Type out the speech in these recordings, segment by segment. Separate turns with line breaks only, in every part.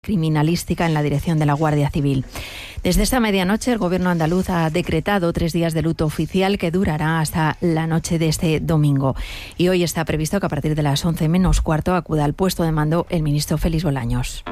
criminalística en la dirección de la Guardia Civil. Desde esta medianoche el Gobierno andaluz ha decretado 3 días de luto oficial que durará hasta la noche de este domingo. Y hoy está previsto que a partir de las 11 menos cuarto acuda al puesto de mando el ministro Félix Bolaños.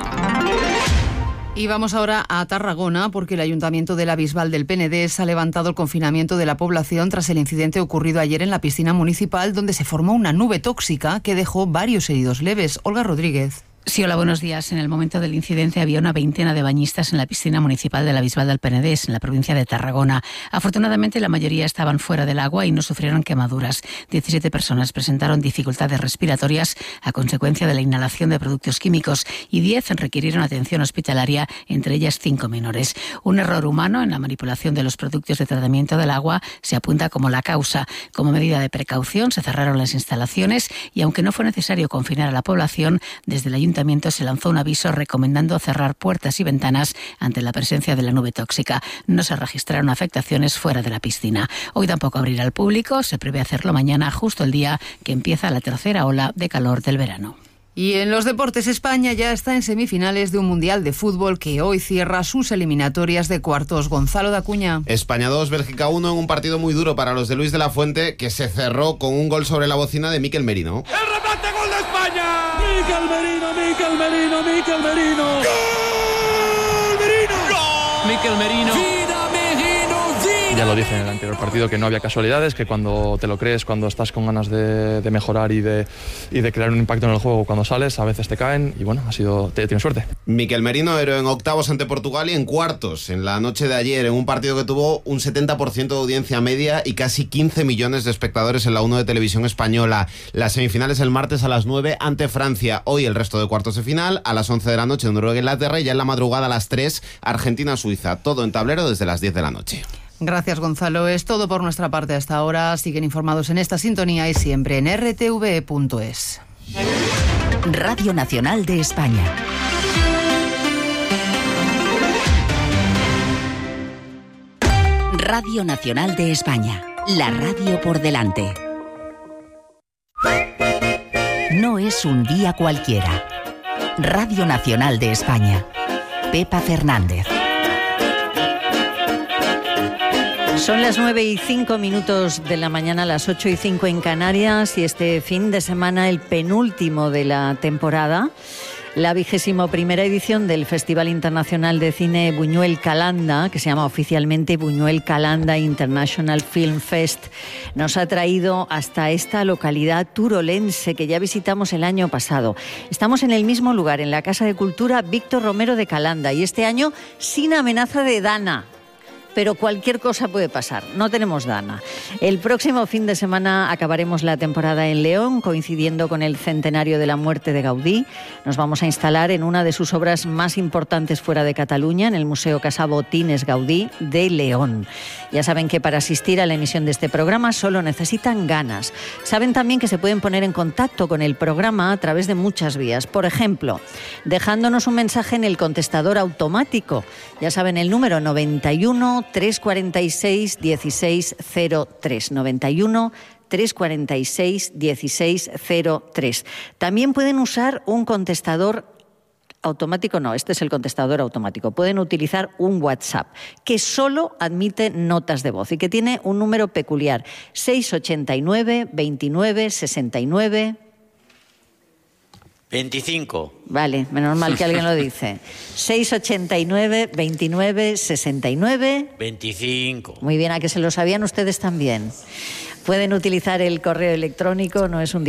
Y vamos ahora a Tarragona porque el Ayuntamiento de la Bisbal del Penedés ha levantado el confinamiento de la población tras el incidente ocurrido ayer en la piscina municipal, donde se formó una nube tóxica que dejó varios heridos leves. Olga Rodríguez.
Sí, hola, buenos días. En el momento del incidente había una veintena de bañistas en la piscina municipal de la Bisbal del Penedés, en la provincia de Tarragona. Afortunadamente, la mayoría estaban fuera del agua y no sufrieron quemaduras. 17 personas presentaron dificultades respiratorias a consecuencia de la inhalación de productos químicos y 10 requirieron atención hospitalaria, entre ellas 5 menores. Un error humano en la manipulación de los productos de tratamiento del agua se apunta como la causa. Como medida de precaución, se cerraron las instalaciones y, aunque no fue necesario confinar a la población, desde el Ayuntamiento se lanzó un aviso recomendando cerrar puertas y ventanas ante la presencia de la nube tóxica. No se registraron afectaciones fuera de la piscina. Hoy tampoco abrirá al público, se prevé hacerlo mañana, justo el día que empieza la tercera ola de calor del verano.
Y en los deportes, España ya está en semifinales de un Mundial de Fútbol que hoy cierra sus eliminatorias de cuartos. Gonzalo Dacuña.
España 2, Bélgica 1 en un partido muy duro para los de Luis de la Fuente, que se cerró con un gol sobre la bocina de Mikel Merino.
¡El remate, gol de España! ¡Mikel Merino, Mikel Merino, Mikel Merino! ¡Gol, Merino! ¡Gol!
Mikel Merino.
¡Vida, Merino, vida!
Ya lo dije en el anterior partido, que no había casualidades, que cuando te lo crees, cuando estás con ganas de mejorar y de crear un impacto en el juego cuando sales, a veces te caen y bueno, tienes suerte.
Mikel Merino héroe en octavos ante Portugal y en cuartos en la noche de ayer, en un partido que tuvo un 70% de audiencia media y casi 15 millones de espectadores en la 1 de Televisión Española. Las semifinales el martes a las 9 ante Francia. Hoy el resto de cuartos de final, a las 11 de la noche Noruega-Inglaterra y ya en la madrugada a las 3 Argentina-Suiza. Todo en tablero desde las 10 de la noche.
Gracias, Gonzalo. Es todo por nuestra parte hasta ahora. Siguen informados en esta sintonía y siempre en rtv.es.
Radio Nacional de España. Radio Nacional de España. La radio por delante. No es un día cualquiera. Radio Nacional de España. Pepa Fernández.
Son las 9:05 de la mañana, las 8:05 en Canarias, y este fin de semana el penúltimo de la temporada, la 21ª edición del Festival Internacional de Cine Buñuel Calanda, que se llama oficialmente Buñuel Calanda International Film Fest, nos ha traído hasta esta localidad turolense que ya visitamos el año pasado. Estamos en el mismo lugar, en la Casa de Cultura Víctor Romero de Calanda, y este año sin amenaza de Dana. Pero cualquier cosa puede pasar, no tenemos Dana. El próximo fin de semana acabaremos la temporada en León, coincidiendo con el centenario de la muerte de Gaudí. Nos vamos a instalar en una de sus obras más importantes fuera de Cataluña, en el Museo Casa Botines Gaudí de León. Ya saben que para asistir a la emisión de este programa solo necesitan ganas. Saben también que se pueden poner en contacto con el programa a través de muchas vías. Por ejemplo, dejándonos un mensaje en el contestador automático. Ya saben, el número 91 346 1603. 91 346 1603. También pueden usar un contestador automático, no, este es el contestador automático. Pueden utilizar un WhatsApp que solo admite notas de voz y que tiene un número peculiar: 689 29 69
25.
Vale, menos mal que alguien lo dice. 689 29 69
25.
Muy bien, a que se lo sabían ustedes también. Pueden utilizar el correo electrónico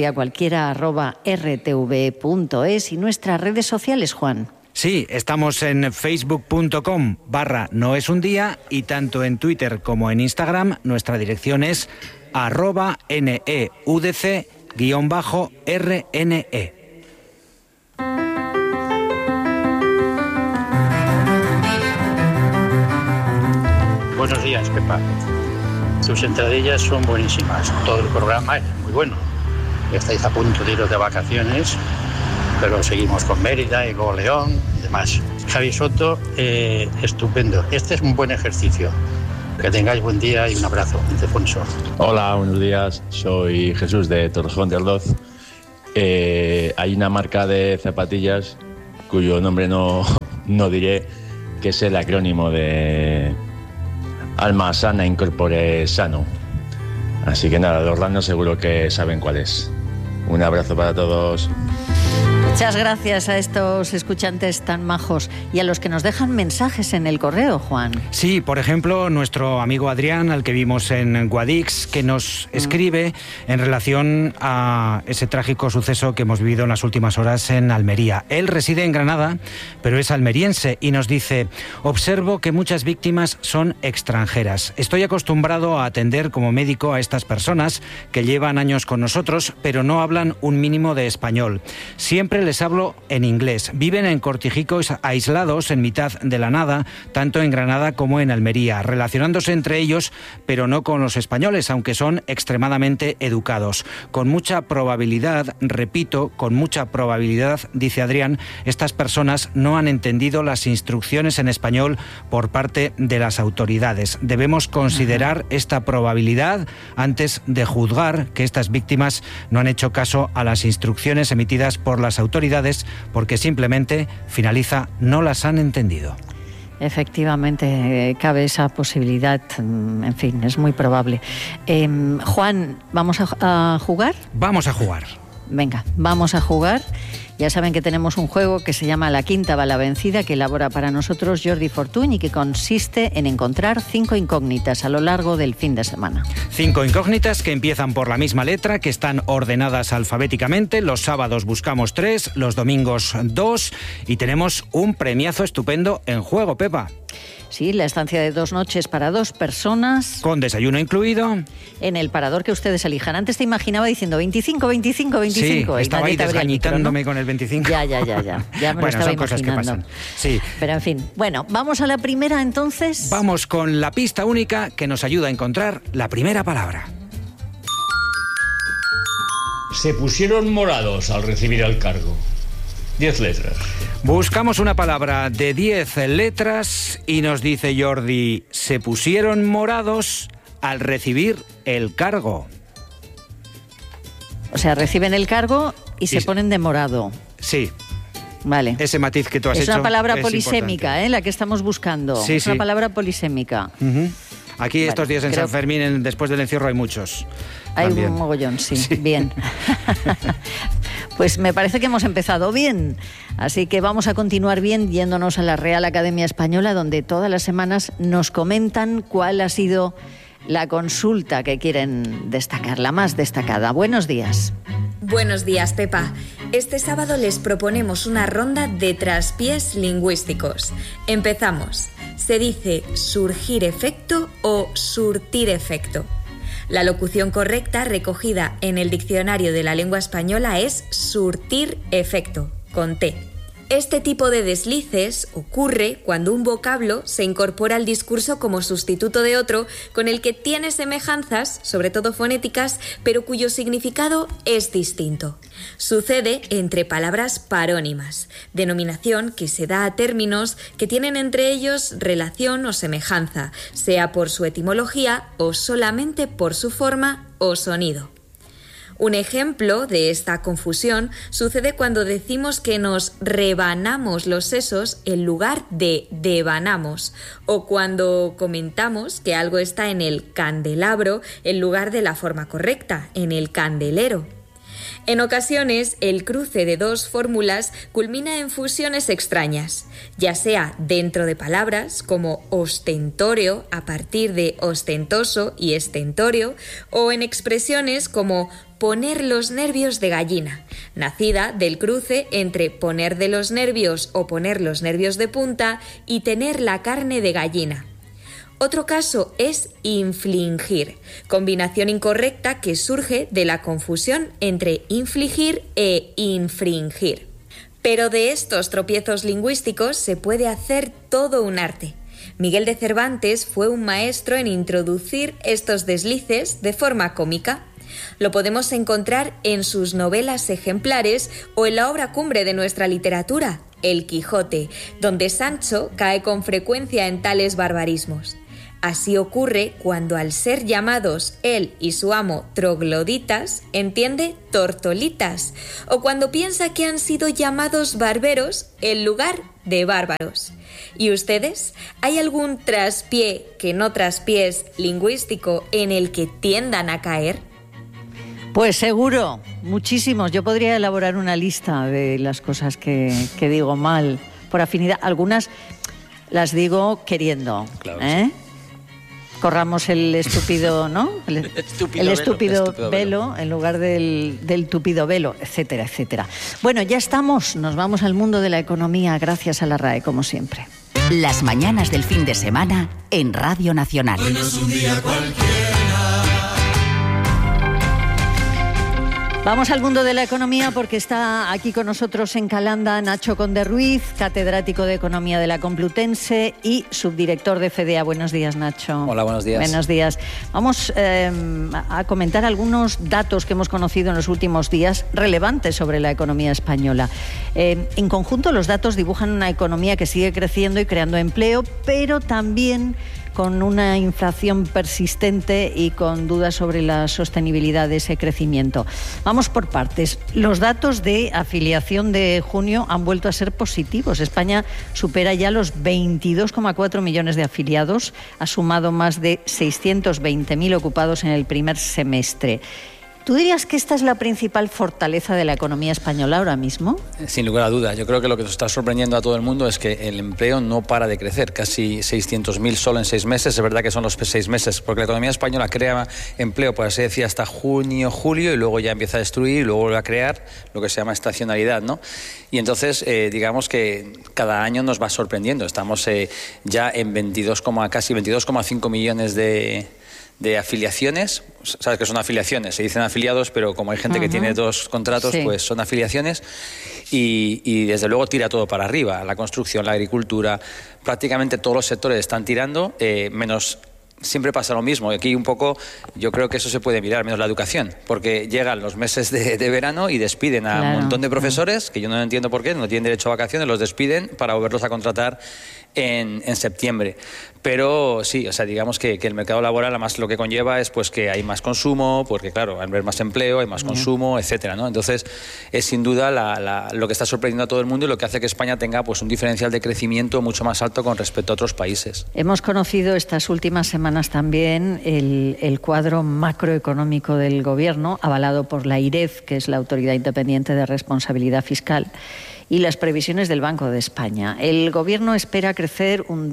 noesundiacualquiera@rtv.es y nuestras redes sociales, Juan.
Sí, estamos en facebook.com/noesundía y tanto en Twitter como en Instagram nuestra dirección es @neudc_rne.
Buenos días, Pepa. Tus entradillas son buenísimas. Todo el programa es muy bueno. Estáis a punto de iros de vacaciones, pero seguimos con Mérida y con León y demás. Javi Soto, estupendo. Este es un buen ejercicio. Que tengáis buen día y un abrazo, Ildefonso.
Hola, buenos días. Soy Jesús de Torrejón de Ardoz. Hay una marca de zapatillas cuyo nombre no diré, que es el acrónimo de Alma Sana, Incorpore Sano. Así que nada, de Orlando seguro que saben cuál es. Un abrazo para todos.
Muchas gracias a estos escuchantes tan majos y a los que nos dejan mensajes en el correo, Juan.
Sí, por ejemplo, nuestro amigo Adrián, al que vimos en Guadix, que nos escribe en relación a ese trágico suceso que hemos vivido en las últimas horas en Almería. Él reside en Granada, pero es almeriense y nos dice: observo que muchas víctimas son extranjeras. Estoy acostumbrado a atender como médico a estas personas que llevan años con nosotros, pero no hablan un mínimo de español. Siempre les hablo en inglés. Viven en cortijicos aislados en mitad de la nada, tanto en Granada como en Almería, relacionándose entre ellos, pero no con los españoles, aunque son extremadamente educados. Con mucha probabilidad, repito, con mucha probabilidad, dice Adrián, estas personas no han entendido las instrucciones en español por parte de las autoridades. Debemos considerar esta probabilidad antes de juzgar que estas víctimas no han hecho caso a las instrucciones emitidas por las autoridades, porque simplemente, finaliza, no las han entendido.
Efectivamente, cabe esa posibilidad, en fin, es muy probable. Juan, ¿vamos a jugar?
Vamos a jugar.
Venga, vamos a jugar. Ya saben que tenemos un juego que se llama La Quinta va la vencida, que elabora para nosotros Jordi Fortuny y que consiste en encontrar 5 incógnitas a lo largo del fin de semana.
5 incógnitas que empiezan por la misma letra, que están ordenadas alfabéticamente. Los sábados buscamos 3, los domingos 2 y tenemos un premiazo estupendo en juego, Pepa.
Sí, la estancia de 2 noches para 2 personas.
Con desayuno incluido.
En el parador que ustedes elijan. Antes te imaginaba diciendo 25, 25, 25.
Sí, estaba ahí desgañitándome, ¿no?, con el 25.
Ya me
bueno,
lo estaba
son cosas que pasan. Sí.
Pero en fin, bueno, vamos a la primera entonces.
Vamos con la pista única que nos ayuda a encontrar la primera palabra.
Se pusieron morados al recibir el cargo. 10 letras.
Buscamos una palabra de 10 letras y nos dice Jordi: se pusieron morados al recibir el cargo.
O sea, reciben el cargo y se ponen de morado.
Sí.
Vale.
Ese matiz que tú has hecho
es una palabra
es
polisémica, la que estamos buscando.
Sí,
es una palabra polisémica.
Aquí estos días en San Fermín, después del encierro, hay muchos.
Hay
también.
Un mogollón, sí. Bien. Pues me parece que hemos empezado bien. Así que vamos a continuar bien yéndonos a la Real Academia Española, donde todas las semanas nos comentan cuál ha sido la consulta que quieren destacar, la más destacada. Buenos días.
Buenos días, Pepa. Este sábado les proponemos una ronda de traspiés lingüísticos. Empezamos. ¿Se dice surgir efecto o surtir efecto? La locución correcta recogida en el diccionario de la lengua española es surtir efecto, con T. Este tipo de deslices ocurre cuando un vocablo se incorpora al discurso como sustituto de otro con el que tiene semejanzas, sobre todo fonéticas, pero cuyo significado es distinto. Sucede entre palabras parónimas, denominación que se da a términos que tienen entre ellos relación o semejanza, sea por su etimología o solamente por su forma o sonido. Un ejemplo de esta confusión sucede cuando decimos que nos rebanamos los sesos en lugar de devanamos, o cuando comentamos que algo está en el candelabro en lugar de la forma correcta, en el candelero. En ocasiones, el cruce de 2 fórmulas culmina en fusiones extrañas, ya sea dentro de palabras como ostentorio a partir de ostentoso y estentorio, o en expresiones como poner los nervios de gallina, nacida del cruce entre poner de los nervios o poner los nervios de punta y tener la carne de gallina. Otro caso es infligir, combinación incorrecta que surge de la confusión entre infligir e infringir. Pero de estos tropiezos lingüísticos se puede hacer todo un arte. Miguel de Cervantes fue un maestro en introducir estos deslices de forma cómica. Lo podemos encontrar en sus novelas ejemplares o en la obra cumbre de nuestra literatura, El Quijote, donde Sancho cae con frecuencia en tales barbarismos. Así ocurre cuando al ser llamados él y su amo trogloditas, entiende tortolitas, o cuando piensa que han sido llamados barberos en lugar de bárbaros. ¿Y ustedes? ¿Hay algún traspié que no traspiés lingüístico en el que tiendan a caer?
Pues seguro, muchísimos. Yo podría elaborar una lista de las cosas que digo mal por afinidad. Algunas las digo queriendo,
claro,
¿eh? Corramos el estúpido, ¿no? El estúpido velo en lugar del tupido velo, etcétera, etcétera. Bueno, ya estamos. Nos vamos al mundo de la economía gracias a la RAE, como siempre.
Las mañanas del fin de semana en Radio Nacional.
Hoy no es un día cualquiera.
Vamos al mundo de la economía porque está aquí con nosotros en Calanda Nacho Conde Ruiz, catedrático de Economía de la Complutense y subdirector de FEDEA. Buenos días, Nacho.
Hola, buenos días.
Buenos días. Vamos a comentar algunos datos que hemos conocido en los últimos días relevantes sobre la economía española. En conjunto, los datos dibujan una economía que sigue creciendo y creando empleo, pero también con una inflación persistente y con dudas sobre la sostenibilidad de ese crecimiento. Vamos por partes. Los datos de afiliación de junio han vuelto a ser positivos. España supera ya los 22,4 millones de afiliados, ha sumado más de 620.000 ocupados en el primer semestre. ¿Tú dirías que esta es la principal fortaleza de la economía española ahora mismo?
Sin lugar a dudas. Yo creo que lo que nos está sorprendiendo a todo el mundo es que el empleo no para de crecer. Casi 600.000 solo en 6 meses. Es verdad que son los 6 meses, porque la economía española crea empleo, por así decir, hasta junio, julio, y luego ya empieza a destruir y luego vuelve a crear lo que se llama estacionalidad, ¿no? Y entonces, digamos que cada año nos va sorprendiendo. Estamos ya en casi 22,5 millones de afiliaciones. Sabes que son afiliaciones, se dicen afiliados, pero como hay gente que tiene 2 contratos, sí, pues son afiliaciones y desde luego tira todo para arriba. La construcción, la agricultura, prácticamente todos los sectores están tirando, menos... Siempre pasa lo mismo, y aquí un poco yo creo que eso se puede mirar, menos la educación, porque llegan los meses de verano y despiden a un montón de profesores, que yo no entiendo por qué, no tienen derecho a vacaciones, los despiden para volverlos a contratar en septiembre. Pero sí, o sea, digamos que el mercado laboral además lo que conlleva es pues que hay más consumo, porque claro, al haber más empleo, hay más consumo, etcétera, ¿no? Entonces es sin duda lo que está sorprendiendo a todo el mundo y lo que hace que España tenga pues un diferencial de crecimiento mucho más alto con respecto a otros países.
Hemos conocido estas últimas semanas también el cuadro macroeconómico del Gobierno, avalado por la IREF, que es la Autoridad Independiente de Responsabilidad Fiscal, y las previsiones del Banco de España. El Gobierno espera crecer un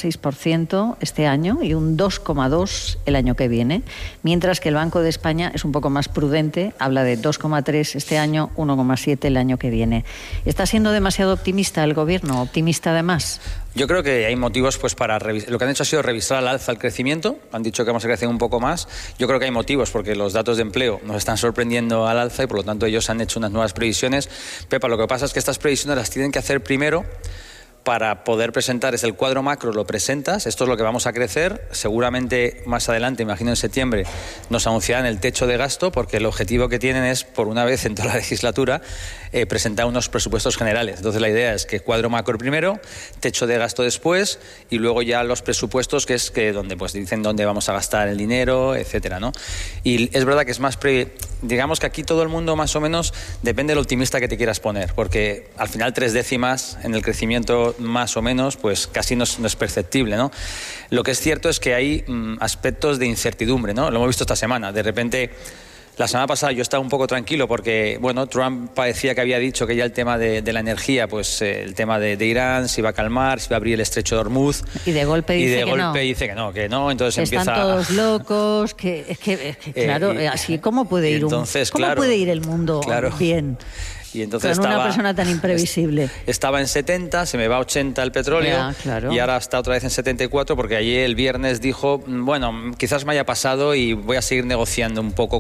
2,6% este año y un 2,2% el año que viene, mientras que el Banco de España es un poco más prudente, habla de 2,3% este año, 1,7% el año que viene. ¿Está siendo demasiado optimista el Gobierno? ¿Optimista además?
Yo creo que hay motivos pues para revisar. Lo que han hecho ha sido revisar al alza el crecimiento. Han dicho que vamos a crecer un poco más. Yo creo que hay motivos porque los datos de empleo nos están sorprendiendo al alza y por lo tanto ellos han hecho unas nuevas previsiones. Pepa, lo que pasa es que estas previsiones las tienen que hacer primero para poder presentar, es el cuadro macro, lo presentas, esto es lo que vamos a crecer, seguramente más adelante, imagino en septiembre, nos anunciarán el techo de gasto, porque el objetivo que tienen es, por una vez en toda la legislatura, presentar unos presupuestos generales. Entonces la idea es que cuadro macro primero, techo de gasto después, y luego ya los presupuestos, que es que donde pues dicen dónde vamos a gastar el dinero, etcétera, ¿no? Y es verdad que es más digamos que aquí todo el mundo más o menos depende de lo optimista que te quieras poner, porque al final 3 décimas en el crecimiento más o menos, pues casi no es perceptible, ¿no? Lo que es cierto es que hay aspectos de incertidumbre, ¿no? Lo hemos visto esta semana. De repente, la semana pasada yo estaba un poco tranquilo porque, bueno, Trump parecía que había dicho que ya el tema de la energía, pues el tema de Irán se iba a calmar, se iba a abrir el estrecho de Hormuz.
Y de golpe dice
que no, entonces
están
empieza...
todos locos, que claro, así ¿cómo puede ir puede ir el mundo bien?
Y entonces
con una persona tan imprevisible.
Estaba en 70, se me va a 80 el petróleo, y ahora está otra vez en 74 porque ayer el viernes dijo, bueno, quizás me haya pasado y voy a seguir negociando un poco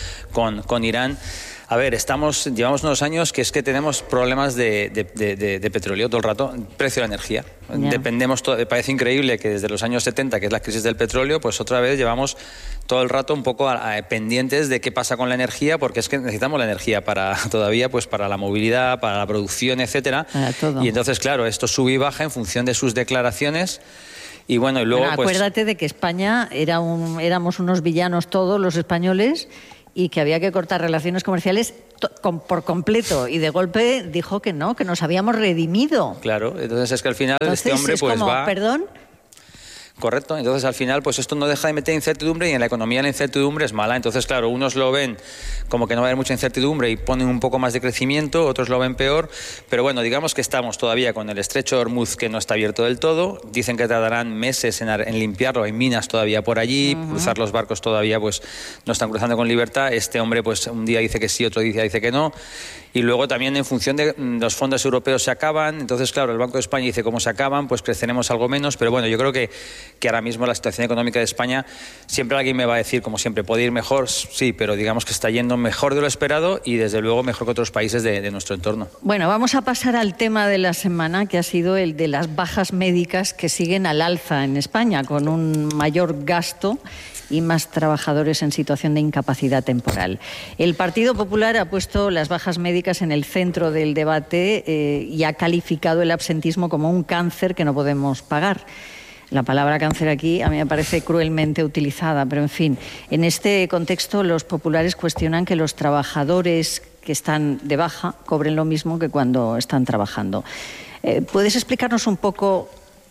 con Irán. A ver, llevamos unos años que es que tenemos problemas de petróleo todo el rato, precio de la energía. Dependemos, parece increíble que desde los años 70, que es la crisis del petróleo, pues otra vez llevamos todo el rato un poco pendientes de qué pasa con la energía, porque es que necesitamos la energía para la movilidad, para la producción, etcétera. Y entonces, claro, esto sube y baja en función de sus declaraciones. Y bueno, y luego
acuérdate de que España éramos unos villanos todos los españoles y que había que cortar relaciones comerciales por completo, y de golpe dijo que no, que nos habíamos redimido.
Claro, entonces es que al final este hombre pues va...
¿Perdón?
Correcto, entonces al final pues esto no deja de meter incertidumbre, y en la economía la incertidumbre es mala. Entonces claro, unos lo ven como que no va a haber mucha incertidumbre y ponen un poco más de crecimiento, otros lo ven peor, pero bueno, digamos que estamos todavía con el estrecho de Hormuz, que no está abierto del todo. Dicen que tardarán meses en limpiarlo, hay minas todavía por allí, cruzar los barcos todavía pues no están cruzando con libertad. Este hombre pues un día dice que sí, otro día dice que no. Y luego también en función de los fondos europeos se acaban, entonces claro, el Banco de España dice cómo se acaban, pues creceremos algo menos, pero bueno, yo creo que ahora mismo la situación económica de España, siempre alguien me va a decir, como siempre, ¿puede ir mejor? Sí, pero digamos que está yendo mejor de lo esperado y desde luego mejor que otros países de nuestro entorno.
Bueno, vamos a pasar al tema de la semana, que ha sido el de las bajas médicas que siguen al alza en España, con un mayor gasto y más trabajadores en situación de incapacidad temporal. El Partido Popular ha puesto las bajas médicas en el centro del debate y ha calificado el absentismo como un cáncer que no podemos pagar. La palabra cáncer aquí a mí me parece cruelmente utilizada, pero en fin, en este contexto los populares cuestionan que los trabajadores que están de baja cobren lo mismo que cuando están trabajando. ¿Puedes explicarnos un poco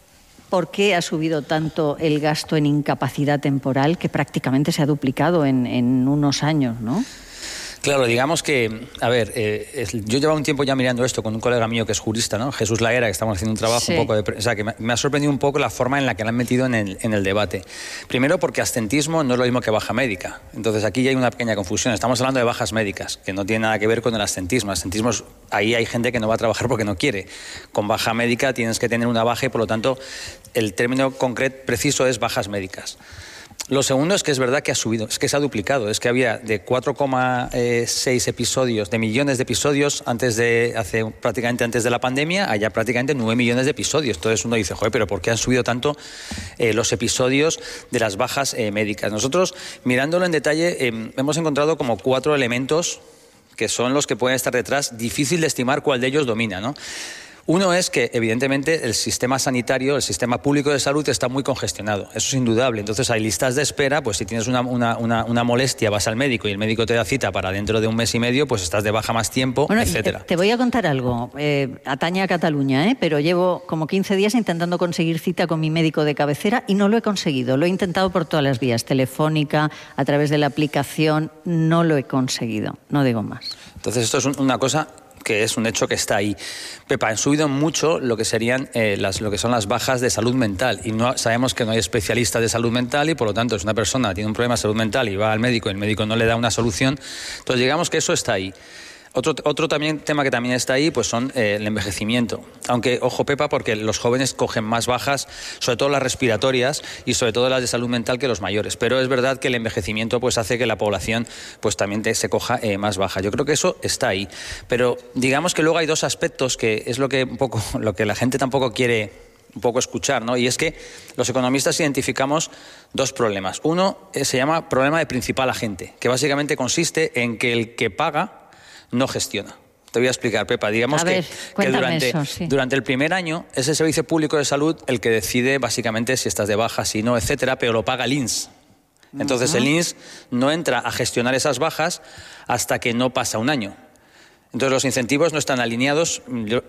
por qué ha subido tanto el gasto en incapacidad temporal, que prácticamente se ha duplicado en unos años, ¿no?
Claro, digamos que, a ver, yo llevaba un tiempo ya mirando esto con un colega mío que es jurista, ¿no? Jesús Laera, que estamos haciendo un trabajo un poco de... O sea, que me ha sorprendido un poco la forma en la que lo han metido en el debate. Primero porque absentismo no es lo mismo que baja médica. Entonces aquí ya hay una pequeña confusión. Estamos hablando de bajas médicas, que no tiene nada que ver con el absentismo. Absentismo, ahí hay gente que no va a trabajar porque no quiere. Con baja médica tienes que tener una baja y, por lo tanto, el término concreto preciso es bajas médicas. Lo segundo es que es verdad que ha subido, es que se ha duplicado, es que había de 4,6 episodios, de millones de episodios prácticamente antes de la pandemia, allá prácticamente 9 millones de episodios. Entonces uno dice, joder, pero ¿por qué han subido tanto los episodios de las bajas médicas? Nosotros, mirándolo en detalle, hemos encontrado como 4 elementos que son los que pueden estar detrás, difícil de estimar cuál de ellos domina, ¿no? Uno es que, evidentemente, el sistema sanitario, el sistema público de salud está muy congestionado. Eso es indudable. Entonces, hay listas de espera. Pues si tienes una molestia, vas al médico y el médico te da cita para dentro de un mes y medio, pues estás de baja más tiempo, etcétera.
Te voy a contar algo. Atañe a Cataluña, pero llevo como 15 días intentando conseguir cita con mi médico de cabecera y no lo he conseguido. Lo he intentado por todas las vías, telefónica, a través de la aplicación. No lo he conseguido. No digo más.
Entonces, esto es una cosa que es un hecho que está ahí. Pepa, han subido mucho lo que serían lo que son las bajas de salud mental, y no sabemos que no hay especialistas de salud mental, y por lo tanto, si una persona tiene un problema de salud mental y va al médico y el médico no le da una solución, entonces digamos que eso está ahí. Otro también tema que también está ahí, pues son el envejecimiento. Aunque, ojo, Pepa, porque los jóvenes cogen más bajas, sobre todo las respiratorias y sobre todo las de salud mental, que los mayores. Pero es verdad que el envejecimiento pues hace que la población pues también se coja más baja. Yo creo que eso está ahí. Pero digamos que luego hay 2 aspectos que es lo que la gente tampoco quiere un poco escuchar, ¿no? Y es que los economistas identificamos 2 problemas. Uno se llama problema de principal agente, que básicamente consiste en que el que paga no gestiona. Te voy a explicar, Pepa. Digamos que durante el primer año es el Servicio Público de Salud el que decide básicamente si estás de baja, si no, etcétera, pero lo paga el INS. Entonces el INS no entra a gestionar esas bajas hasta que no pasa un año. Entonces los incentivos no están alineados.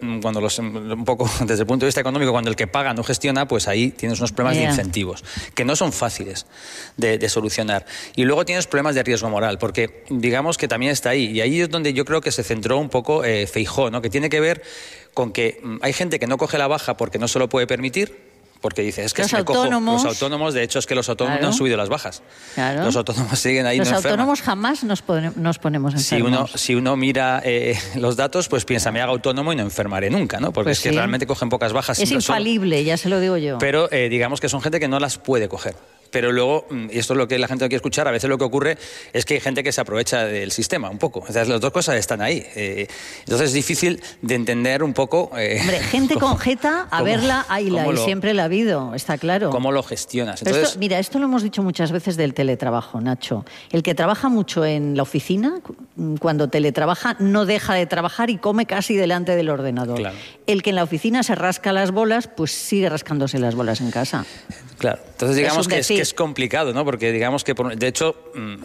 Un poco desde el punto de vista económico, cuando el que paga no gestiona, pues ahí tienes unos problemas de incentivos que no son fáciles de solucionar. Y luego tienes problemas de riesgo moral, porque digamos que también está ahí. Y ahí es donde yo creo que se centró un poco Feijóo, ¿no? Que tiene que ver con que hay gente que no coge la baja porque no se lo puede permitir, porque dice, es que los autónomos, de hecho es que los autónomos no han subido las bajas. Claro. Los autónomos siguen ahí.
Los autónomos jamás nos ponemos enfermos.
Si uno mira los datos, pues piensa, me hago autónomo y no enfermaré nunca, ¿no? Porque pues es que realmente cogen pocas bajas.
Es infalible, ya se lo digo yo.
Pero digamos que son gente que no las puede coger. pero luego, y esto es lo que la gente no quiere escuchar, a veces lo que ocurre es que hay gente que se aprovecha del sistema un poco. Entonces, las dos cosas están ahí. Entonces es difícil de entender un poco...
Hombre, gente con jeta, a verla, hayla, y siempre la ha habido, está claro.
¿Cómo lo gestionas? Entonces,
esto lo hemos dicho muchas veces del teletrabajo, Nacho. El que trabaja mucho en la oficina, cuando teletrabaja, no deja de trabajar y come casi delante del ordenador.
Claro.
El que en la oficina se rasca las bolas, pues sigue rascándose las bolas en casa.
Claro, entonces digamos que es complicado, ¿no? Porque digamos que, de hecho,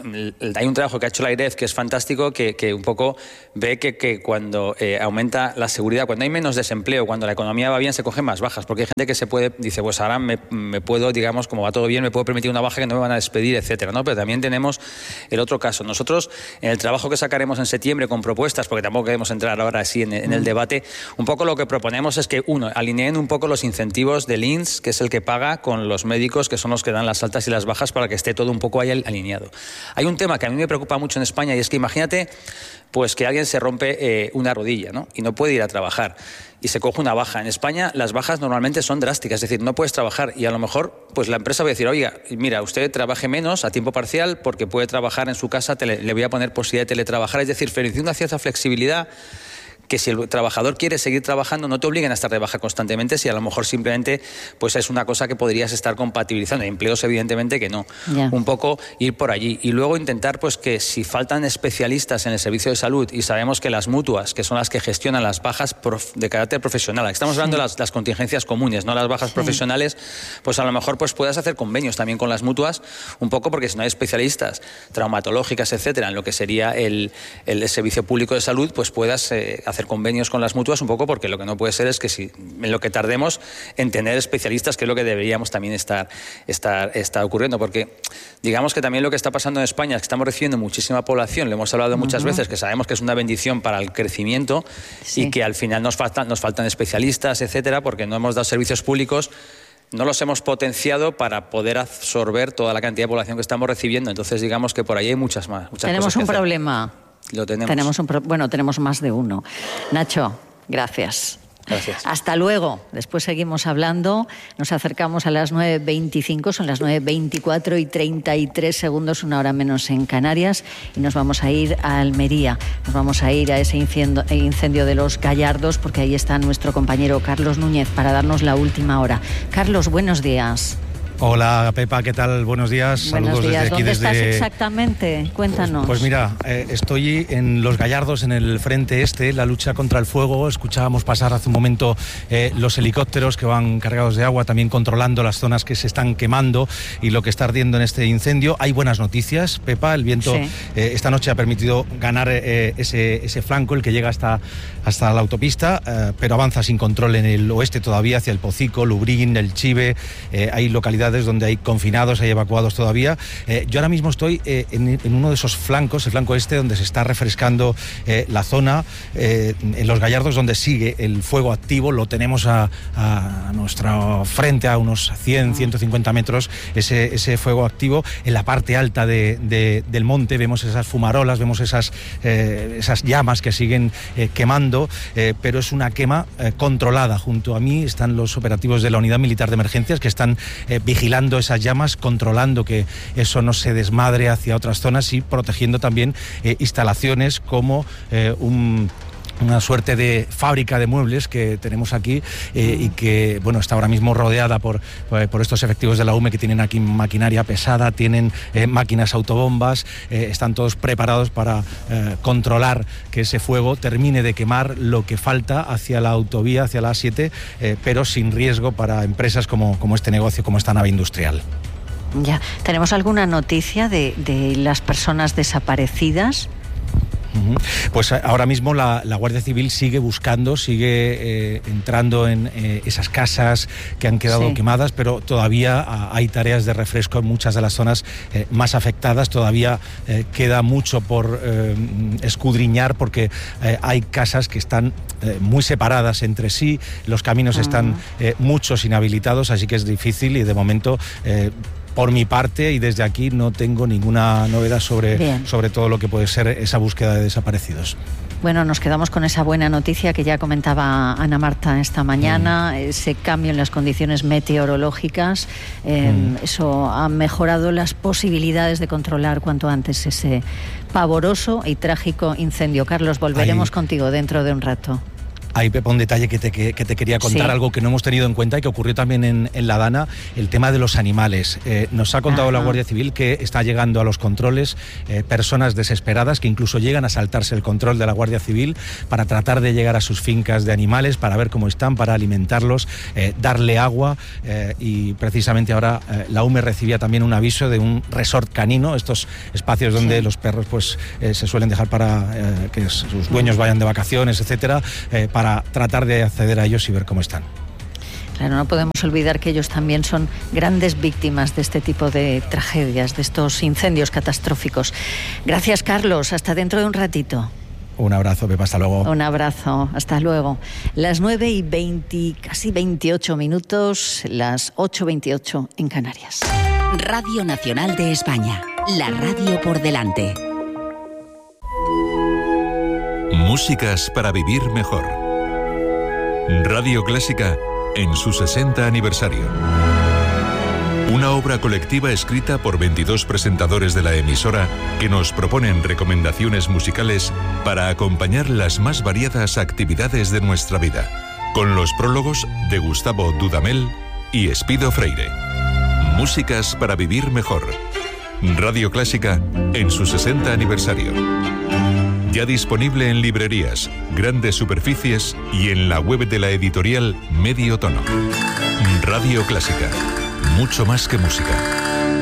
hay un trabajo que ha hecho la AIREF que es fantástico, que un poco ve que cuando aumenta la seguridad, cuando hay menos desempleo, cuando la economía va bien, se cogen más bajas, porque hay gente que dice, pues ahora me puedo, digamos, como va todo bien, me puedo permitir una baja que no me van a despedir, etcétera, ¿no? Pero también tenemos el otro caso. Nosotros, en el trabajo que sacaremos en septiembre con propuestas, porque tampoco queremos entrar ahora así en el debate, un poco lo que proponemos es que, alineen un poco los incentivos del INS, que es el que paga, con los médicos, que son los que dan las altas y las bajas, para que esté todo un poco ahí alineado. Hay un tema que a mí me preocupa mucho en España, y es que imagínate pues que alguien se rompe una rodilla, ¿no? Y no puede ir a trabajar y se coge una baja. En España las bajas normalmente son drásticas, es decir, no puedes trabajar, y a lo mejor pues la empresa va a decir, oiga, mira, usted trabaje menos a tiempo parcial porque puede trabajar en su casa, le voy a poner posibilidad de teletrabajar. Es decir, una cierta flexibilidad, que si el trabajador quiere seguir trabajando, no te obliguen a estar de baja constantemente, si a lo mejor simplemente pues es una cosa que podrías estar compatibilizando. Hay empleos, evidentemente, que no. Yeah. Un poco ir por allí. Y luego intentar pues que si faltan especialistas en el servicio de salud, y sabemos que las mutuas, que son las que gestionan las bajas de carácter profesional, estamos hablando de las contingencias comunes, no las bajas profesionales, pues a lo mejor pues puedas hacer convenios también con las mutuas, un poco porque si no hay especialistas traumatológicas, etcétera, en lo que sería el servicio público de salud, pues puedas hacer convenios con las mutuas, un poco porque lo que no puede ser es que en lo que tardemos en tener especialistas, que es lo que deberíamos también estar ocurriendo, porque digamos que también lo que está pasando en España es que estamos recibiendo muchísima población, lo hemos hablado muchas veces, que sabemos que es una bendición para el crecimiento, y que al final nos faltan especialistas, etcétera, porque no hemos dado servicios públicos, no los hemos potenciado para poder absorber toda la cantidad de población que estamos recibiendo. Entonces digamos que por ahí hay muchas
Tenemos un problema.
Lo tenemos.
Tenemos más de uno. Nacho, gracias.
Gracias.
Hasta luego. Después seguimos hablando. Nos acercamos a las 9:25, son las 9:24 y 33 segundos, una hora menos en Canarias, y nos vamos a ir a Almería. Nos vamos a ir a ese incendio de los Gallardos, porque ahí está nuestro compañero Carlos Núñez para darnos la última hora. Carlos, buenos días.
Hola, Pepa, ¿qué tal? Buenos días.
Buenos días.
Desde aquí.
¿Dónde estás exactamente? Cuéntanos.
Pues mira, estoy en Los Gallardos, en el frente este, la lucha contra el fuego. Escuchábamos pasar hace un momento los helicópteros que van cargados de agua, también controlando las zonas que se están quemando y lo que está ardiendo en este incendio. Hay buenas noticias, Pepa. El viento esta noche ha permitido ganar ese flanco, el que llega hasta la autopista, pero avanza sin control en el oeste todavía, hacia el Pocico, Lubrín, el Chive. Hay localidades donde hay confinados, hay evacuados todavía. Yo ahora mismo estoy en uno de esos flancos, el flanco este, donde se está refrescando la zona, en Los Gallardos, donde sigue el fuego activo. Lo tenemos a nuestra frente, a unos 100, 150 metros, ese fuego activo. En la parte alta del monte vemos esas fumarolas, vemos esas llamas que siguen quemando, pero es una quema controlada. Junto a mí están los operativos de la Unidad Militar de Emergencias, que están vigilando esas llamas, controlando que eso no se desmadre hacia otras zonas, y protegiendo también instalaciones como una suerte de fábrica de muebles que tenemos aquí, y que está ahora mismo rodeada por estos efectivos de la UME, que tienen aquí maquinaria pesada, tienen máquinas autobombas, están todos preparados para controlar que ese fuego termine de quemar lo que falta hacia la autovía, hacia la A7, pero sin riesgo para empresas como este negocio, como esta nave industrial.
Ya, ¿tenemos alguna noticia de las personas desaparecidas?
Pues ahora mismo la Guardia Civil sigue buscando, sigue entrando en esas casas que han quedado quemadas, pero todavía hay tareas de refresco en muchas de las zonas más afectadas. Todavía queda mucho por escudriñar, porque hay casas que están muy separadas entre sí, los caminos están muchos inhabilitados, así que es difícil, y de momento Por mi parte, y desde aquí, no tengo ninguna novedad sobre todo lo que puede ser esa búsqueda de desaparecidos.
Bueno, nos quedamos con esa buena noticia que ya comentaba Ana Marta esta mañana, ese cambio en las condiciones meteorológicas, eso ha mejorado las posibilidades de controlar cuanto antes ese pavoroso y trágico incendio. Carlos, volveremos contigo dentro de un rato.
Ahí, Pepa, un detalle que te quería contar, algo que no hemos tenido en cuenta y que ocurrió también en La Dana, el tema de los animales. Nos ha contado la Guardia Civil que está llegando a los controles personas desesperadas que incluso llegan a saltarse el control de la Guardia Civil para tratar de llegar a sus fincas de animales, para ver cómo están, para alimentarlos, darle agua, y precisamente ahora la UME recibía también un aviso de un resort canino, estos espacios donde los perros pues se suelen dejar para que sus dueños vayan de vacaciones, etcétera, para tratar de acceder a ellos y ver cómo están.
Claro, no podemos olvidar que ellos también son grandes víctimas de este tipo de tragedias, de estos incendios catastróficos. Gracias, Carlos. Hasta dentro de un ratito.
Un abrazo, Pepa. Hasta luego.
Un abrazo. Hasta luego. Las 9:20, casi 28 minutos, las 8:28 en Canarias.
Radio Nacional de España. La radio por delante.
Músicas para vivir mejor. Radio Clásica en su 60 aniversario. Una obra colectiva escrita por 22 presentadores de la emisora que nos proponen recomendaciones musicales para acompañar las más variadas actividades de nuestra vida, con los prólogos de Gustavo Dudamel y Espido Freire. Músicas para vivir mejor. Radio Clásica en su 60 aniversario. Ya disponible en librerías, grandes superficies y en la web de la editorial Medio Tono. Radio Clásica. Mucho más que música.